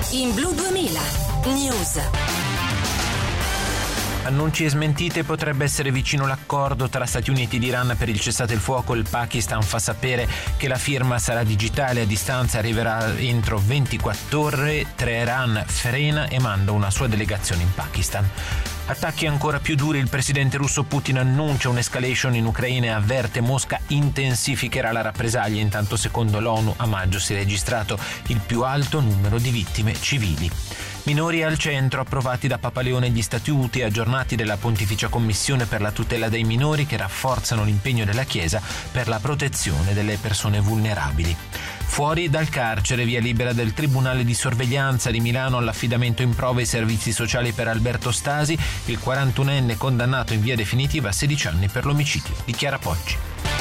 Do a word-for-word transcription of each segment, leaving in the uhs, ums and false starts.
In Blu duemila News. Annunci e smentite, potrebbe essere vicino l'accordo tra Stati Uniti ed Iran per il cessate il fuoco. Il Pakistan fa sapere che la firma sarà digitale, a distanza arriverà entro ventiquattro ore. Teheran frena e manda una sua delegazione in Pakistan. Attacchi ancora più duri, il presidente russo Putin annuncia un'escalation in Ucraina e avverte Mosca intensificherà la rappresaglia. Intanto, secondo l'ONU, a maggio si è registrato il più alto numero di vittime civili. Minori al centro, approvati da Papa Leone e gli Statuti aggiornati della Pontificia Commissione per la tutela dei minori, che rafforzano l'impegno della Chiesa per la protezione delle persone vulnerabili. Fuori dal carcere, via libera del Tribunale di Sorveglianza di Milano all'affidamento in prova ai servizi sociali per Alberto Stasi, il quarantunenne condannato in via definitiva a sedici anni per l'omicidio di Chiara Poggi.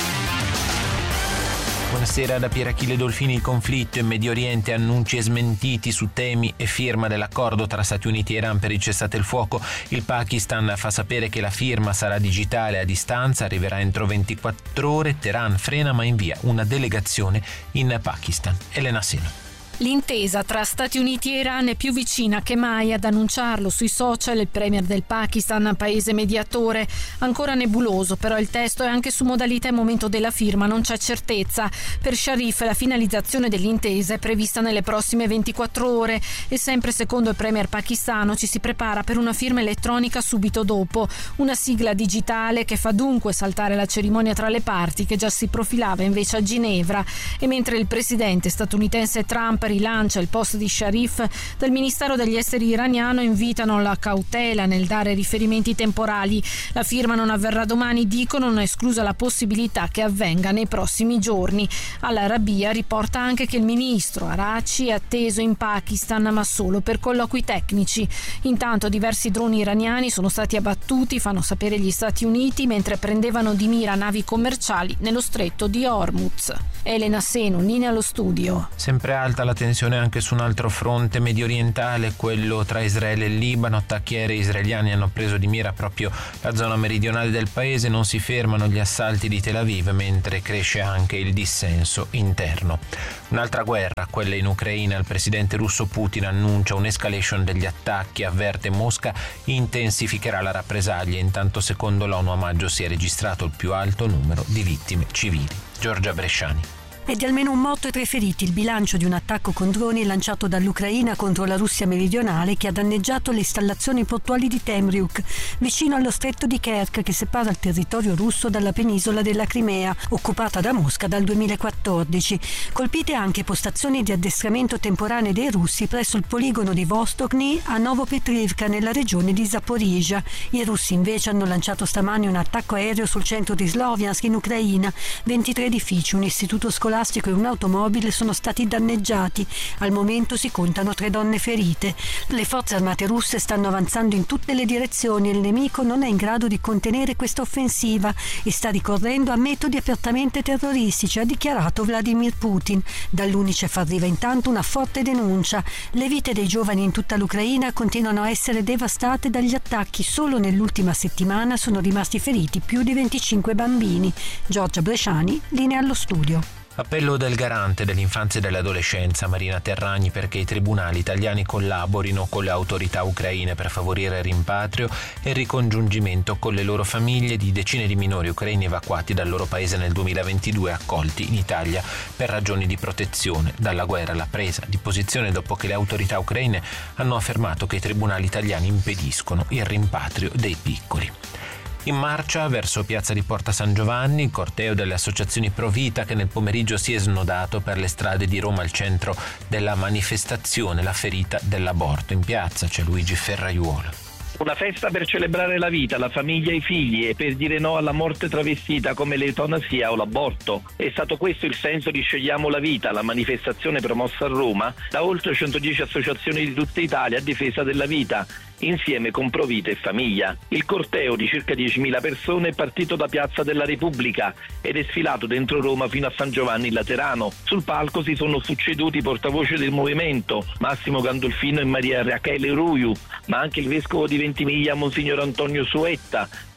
Buonasera da Pier Achille Dolfini. Il conflitto in Medio Oriente, annunci e smentiti su temi e firma dell'accordo tra Stati Uniti e Iran per il cessate il fuoco. Il Pakistan fa sapere che la firma sarà digitale, a distanza, arriverà entro ventiquattro ore. Teheran frena ma invia una delegazione in Pakistan. Elena Seno. L'intesa tra Stati Uniti e Iran è più vicina che mai. Ad annunciarlo sui social il premier del Pakistan, paese mediatore. Ancora nebuloso però il testo, e anche su modalità e momento della firma non c'è certezza. Per Sharif la finalizzazione dell'intesa è prevista nelle prossime ventiquattro ore e sempre secondo il premier pakistano ci si prepara per una firma elettronica subito dopo. Una sigla digitale che fa dunque saltare la cerimonia tra le parti, che già si profilava invece a Ginevra. E mentre il presidente statunitense Trump rilancia il post di Sharif, dal Ministero degli Esteri iraniano invitano la cautela nel dare riferimenti temporali. La firma non avverrà domani, dicono, non è esclusa la possibilità che avvenga nei prossimi giorni. Al-Arabiya riporta anche che il ministro Araghchi è atteso in Pakistan, ma solo per colloqui tecnici. Intanto diversi droni iraniani sono stati abbattuti, fanno sapere gli Stati Uniti, mentre prendevano di mira navi commerciali nello stretto di Hormuz. Elena Seno, linea allo studio. Sempre alta la tensione anche su un altro fronte mediorientale, quello tra Israele e Libano. Attacchi aerei israeliani hanno preso di mira proprio la zona meridionale del paese. Non si fermano gli assalti di Tel Aviv, mentre cresce anche il dissenso interno. Un'altra guerra, quella in Ucraina. Il presidente russo Putin annuncia un'escalation degli attacchi, avverte Mosca intensificherà la rappresaglia. Intanto, secondo l'ONU, a maggio si è registrato il più alto numero di vittime civili. Giorgia Bresciani. È di almeno un morto e tre feriti il bilancio di un attacco con droni lanciato dall'Ucraina contro la Russia meridionale, che ha danneggiato le installazioni portuali di Temryuk, vicino allo stretto di Kerch, che separa il territorio russo dalla penisola della Crimea, occupata da Mosca dal duemilaquattordici. Colpite anche postazioni di addestramento temporanee dei russi presso il poligono di Vostochny a Novopetrivka, nella regione di Zaporizhia. I russi invece hanno lanciato stamani un attacco aereo sul centro di Sloviansk in Ucraina. ventitré edifici, un istituto scolastico e un'automobile sono stati danneggiati. Al momento si contano tre donne ferite. Le forze armate russe stanno avanzando in tutte le direzioni e il nemico non è in grado di contenere questa offensiva e sta ricorrendo a metodi apertamente terroristici, ha dichiarato Vladimir Putin. Dall'Unicef arriva intanto una forte denuncia. Le vite dei giovani in tutta l'Ucraina continuano a essere devastate dagli attacchi. Solo nell'ultima settimana sono rimasti feriti più di venticinque bambini. Giorgia Bresciani, linea allo studio. Appello del garante dell'infanzia e dell'adolescenza Marina Terragni perché i tribunali italiani collaborino con le autorità ucraine per favorire il rimpatrio e il ricongiungimento con le loro famiglie di decine di minori ucraini evacuati dal loro paese nel duemilaventidue, accolti in Italia per ragioni di protezione dalla guerra. La presa di posizione dopo che le autorità ucraine hanno affermato che i tribunali italiani impediscono il rimpatrio dei piccoli. In marcia verso Piazza di Porta San Giovanni, il corteo delle associazioni Pro Vita, che nel pomeriggio si è snodato per le strade di Roma al centro della manifestazione La ferita dell'aborto. In piazza c'è Luigi Ferraiuolo. Una festa per celebrare la vita, la famiglia e i figli e per dire no alla morte travestita come l'eutanasia o l'aborto. È stato questo il senso di Scegliamo la vita, la manifestazione promossa a Roma da oltre centodieci associazioni di tutta Italia a difesa della vita, insieme con Pro Vita e Famiglia. Il corteo di circa diecimila persone è partito da Piazza della Repubblica ed è sfilato dentro Roma fino a San Giovanni in Laterano. Sul palco si sono succeduti i portavoce del movimento, Massimo Gandolfino e Maria Rachele Ruiu, ma anche il vescovo di Ventimiglia, Monsignor Antonio Suetta,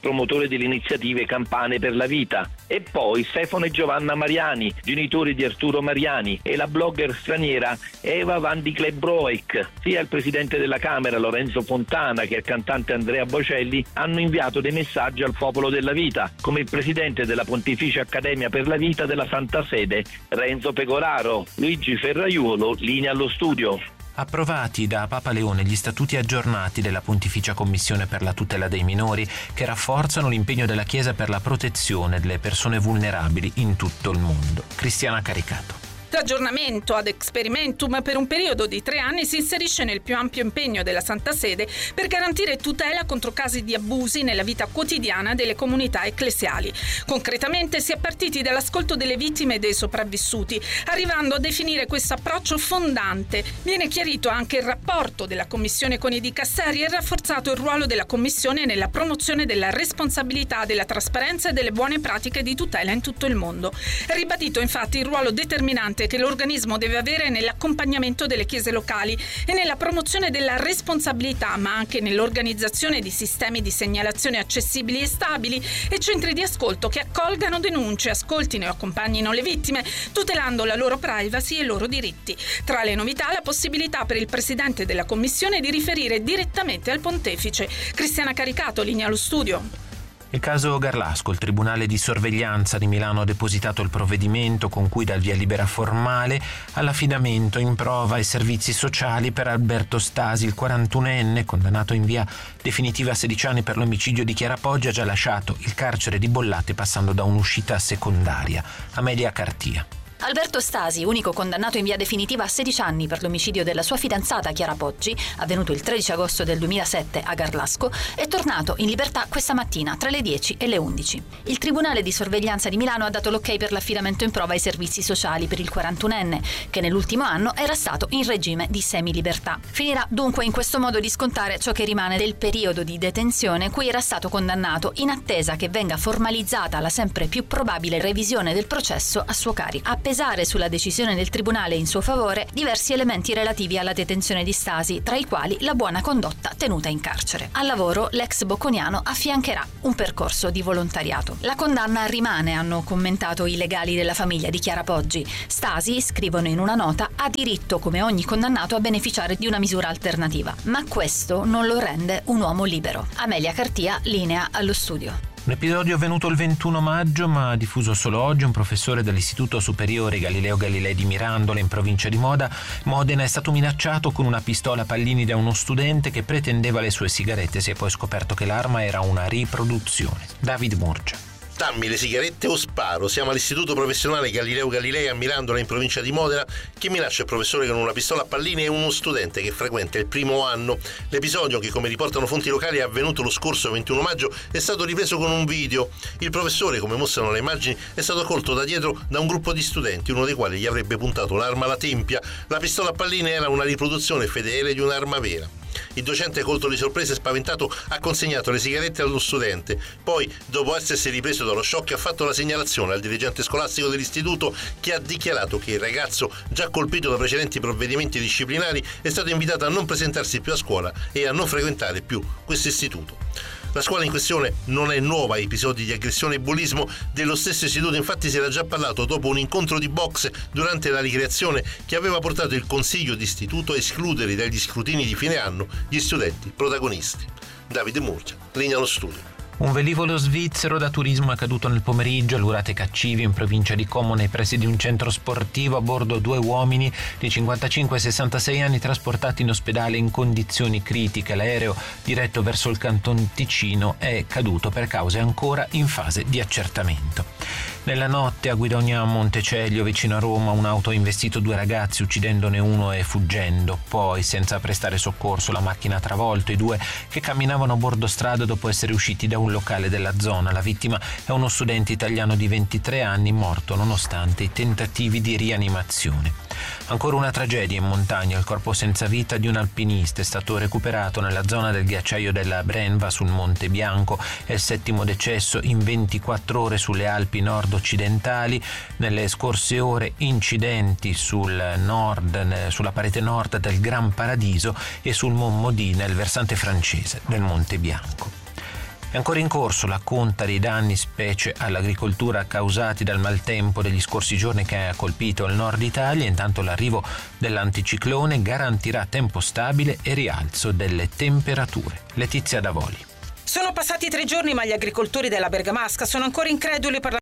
promotore delle iniziative Campane per la Vita. E poi Stefano e Giovanna Mariani, genitori di Arturo Mariani, e la blogger straniera Eva Van di Klebroek. Sia il presidente della Camera Lorenzo Fontana che il cantante Andrea Bocelli hanno inviato dei messaggi al popolo della vita, come il presidente della Pontificia Accademia per la Vita della Santa Sede, Renzo Pecoraro. Luigi Ferraiuolo, linea allo studio. Approvati da Papa Leone gli statuti aggiornati della Pontificia Commissione per la tutela dei minori, che rafforzano l'impegno della Chiesa per la protezione delle persone vulnerabili in tutto il mondo. Cristiana Caricato. L'aggiornamento ad experimentum per un periodo di tre anni si inserisce nel più ampio impegno della Santa Sede per garantire tutela contro casi di abusi nella vita quotidiana delle comunità ecclesiali. Concretamente si è partiti dall'ascolto delle vittime e dei sopravvissuti, arrivando a definire questo approccio fondante. Viene chiarito anche il rapporto della Commissione con i dicasteri e rafforzato il ruolo della Commissione nella promozione della responsabilità, della trasparenza e delle buone pratiche di tutela in tutto il mondo. È ribadito infatti il ruolo determinante che l'organismo deve avere nell'accompagnamento delle chiese locali e nella promozione della responsabilità, ma anche nell'organizzazione di sistemi di segnalazione accessibili e stabili e centri di ascolto che accolgano denunce, ascoltino e accompagnino le vittime, tutelando la loro privacy e i loro diritti. Tra le novità, la possibilità per il presidente della commissione di riferire direttamente al pontefice. Cristiana Caricato, linea allo studio. Il caso Garlasco, il Tribunale di Sorveglianza di Milano ha depositato il provvedimento con cui dà il via libera formale all'affidamento in prova ai servizi sociali per Alberto Stasi, il quarantunenne, condannato in via definitiva a sedici anni per l'omicidio di Chiara Poggi, ha già lasciato il carcere di Bollate passando da un'uscita secondaria. Amelia Cartia. Alberto Stasi, unico condannato in via definitiva a sedici anni per l'omicidio della sua fidanzata Chiara Poggi, avvenuto il tredici agosto del duemilasette a Garlasco, è tornato in libertà questa mattina tra le dieci e le undici. Il Tribunale di Sorveglianza di Milano ha dato l'ok per l'affidamento in prova ai servizi sociali per il quarantunenne, che nell'ultimo anno era stato in regime di semilibertà. Finirà dunque in questo modo di scontare ciò che rimane del periodo di detenzione cui era stato condannato, in attesa che venga formalizzata la sempre più probabile revisione del processo a suo carico. A pesare sulla decisione del Tribunale in suo favore diversi elementi relativi alla detenzione di Stasi, tra i quali la buona condotta tenuta in carcere. Al lavoro l'ex bocconiano affiancherà un percorso di volontariato. La condanna rimane, hanno commentato i legali della famiglia di Chiara Poggi. Stasi, scrivono in una nota, ha diritto come ogni condannato a beneficiare di una misura alternativa, ma questo non lo rende un uomo libero. Amelia Cartia, linea allo studio. Un episodio avvenuto il ventuno maggio ma diffuso solo oggi. Un professore dell'Istituto Superiore Galileo Galilei di Mirandola, in provincia di Moda, Modena, è stato minacciato con una pistola a pallini da uno studente che pretendeva le sue sigarette. Si è poi scoperto che l'arma era una riproduzione. David Murgia. Dammi le sigarette o sparo. Siamo all'Istituto Professionale Galileo Galilei a Mirandola, in provincia di Modena. Chi minaccia il professore con una pistola a pallini è uno studente che frequenta il primo anno. L'episodio, che come riportano fonti locali è avvenuto lo scorso ventuno maggio, è stato ripreso con un video. Il professore, come mostrano le immagini, è stato colto da dietro da un gruppo di studenti, uno dei quali gli avrebbe puntato l'arma alla tempia. La pistola a pallini era una riproduzione fedele di un'arma vera. Il docente, colto di sorpresa e spaventato, ha consegnato le sigarette allo studente. Poi, dopo essersi ripreso dallo shock, ha fatto la segnalazione al dirigente scolastico dell'istituto, che ha dichiarato che il ragazzo, già colpito da precedenti provvedimenti disciplinari, è stato invitato a non presentarsi più a scuola e a non frequentare più questo istituto. La scuola in questione non è nuova a episodi di aggressione e bullismo. Dello stesso istituto infatti si era già parlato dopo un incontro di boxe durante la ricreazione che aveva portato il consiglio d'istituto a escludere dagli scrutini di fine anno gli studenti protagonisti. Davide Murgia, linea allo studio. Un velivolo svizzero da turismo è caduto nel pomeriggio a Lurate Caccivi, in provincia di Como, nei pressi di un centro sportivo. A bordo due uomini di cinquantacinque e sessantasei anni trasportati in ospedale in condizioni critiche. L'aereo, diretto verso il Canton Ticino, è caduto per cause ancora in fase di accertamento. Nella notte a Guidonia Montecelio, vicino a Roma, un'auto ha investito due ragazzi, uccidendone uno e fuggendo. Poi, senza prestare soccorso, la macchina ha travolto i due che camminavano a bordo strada dopo essere usciti da un locale della zona. La vittima è uno studente italiano di ventitré anni, morto nonostante i tentativi di rianimazione. Ancora una tragedia in montagna. Il corpo senza vita di un alpinista è stato recuperato nella zona del ghiacciaio della Brenva sul Monte Bianco. È il settimo decesso in ventiquattro ore sulle Alpi nord-occidentali. Nelle scorse ore incidenti sul nord, sulla parete nord del Gran Paradiso e sul Mont Maudit, nel versante francese del Monte Bianco. È ancora in corso la conta dei danni, specie all'agricoltura, causati dal maltempo degli scorsi giorni che ha colpito il nord Italia. Intanto l'arrivo dell'anticiclone garantirà tempo stabile e rialzo delle temperature. Letizia Davoli. Sono passati tre giorni, ma gli agricoltori della Bergamasca sono ancora increduli per la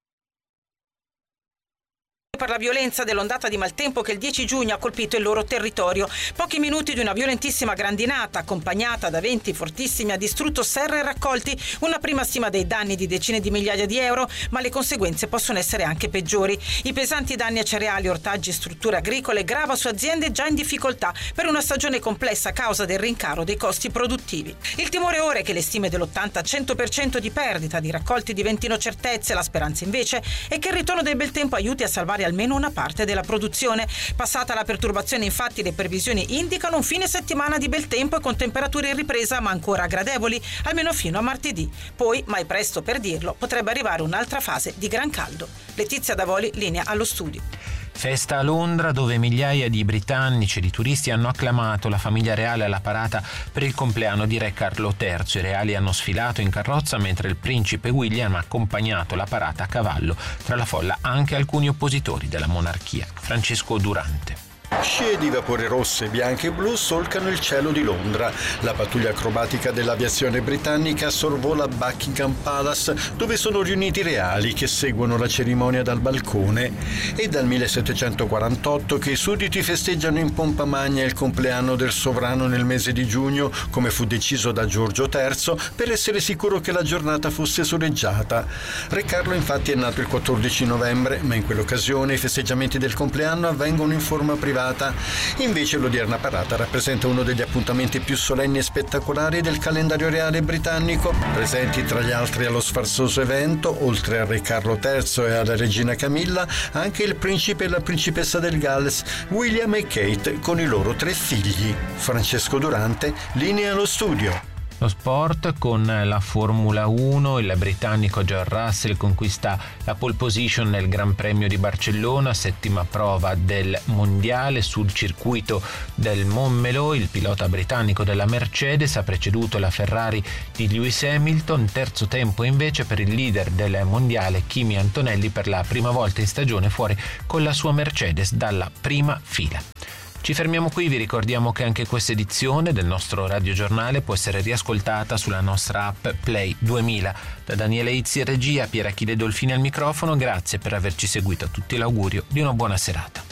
per la violenza dell'ondata di maltempo che il dieci giugno ha colpito il loro territorio. Pochi minuti di una violentissima grandinata accompagnata da venti fortissimi ha distrutto serre e raccolti, una prima stima dei danni di decine di migliaia di euro, ma le conseguenze possono essere anche peggiori. I pesanti danni a cereali, ortaggi e strutture agricole grava su aziende già in difficoltà per una stagione complessa a causa del rincaro dei costi produttivi. Il timore ora è che le stime dell'ottanta al cento per cento di perdita di raccolti diventino certezze. La speranza invece è che il ritorno del bel tempo aiuti a salvare almeno una parte della produzione. Passata la perturbazione, infatti, le previsioni indicano un fine settimana di bel tempo e con temperature in ripresa, ma ancora gradevoli, almeno fino a martedì. Poi, mai presto per dirlo, potrebbe arrivare un'altra fase di gran caldo. Letizia Davoli, linea allo studio. Festa a Londra, dove migliaia di britannici e di turisti hanno acclamato la famiglia reale alla parata per il compleanno di Re Carlo terzo. I reali hanno sfilato in carrozza mentre il principe William ha accompagnato la parata a cavallo. Tra la folla anche alcuni oppositori della monarchia. Francesco Durante. Scie di vapore rosse, bianche e blu solcano il cielo di Londra. La pattuglia acrobatica dell'aviazione britannica sorvola Buckingham Palace, dove sono riuniti i reali che seguono la cerimonia dal balcone. È dal millesettecentoquarantotto che i sudditi festeggiano in pompa magna il compleanno del sovrano nel mese di giugno, come fu deciso da Giorgio terzo, per essere sicuro che la giornata fosse soleggiata. Re Carlo infatti è nato il quattordici novembre, ma in quell'occasione i festeggiamenti del compleanno avvengono in forma privata. Invece l'odierna parata rappresenta uno degli appuntamenti più solenni e spettacolari del calendario reale britannico. Presenti tra gli altri allo sfarzoso evento, oltre al Re Carlo terzo e alla regina Camilla, anche il principe e la principessa del Galles, William e Kate, con i loro tre figli. Francesco Durante, linea allo studio. Lo sport con la Formula uno, il britannico George Russell conquista la pole position nel Gran Premio di Barcellona, settima prova del mondiale sul circuito del Montmeló. Il pilota britannico della Mercedes ha preceduto la Ferrari di Lewis Hamilton. Terzo tempo invece per il leader del mondiale Kimi Antonelli, per la prima volta in stagione fuori con la sua Mercedes dalla prima fila. Ci fermiamo qui, vi ricordiamo che anche questa edizione del nostro radiogiornale può essere riascoltata sulla nostra app Play duemila. Da Daniele Izzi in regia, Pier Achille Dolfini al microfono, grazie per averci seguito. A tutti l'augurio di una buona serata.